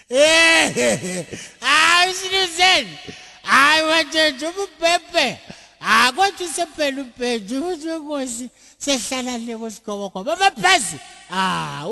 Hayi Siluzeni. Hayi wethu uBhebhe. Kwathi sephela uBhebhe uthi Nkosi sehlala le kosigobo amabhasi.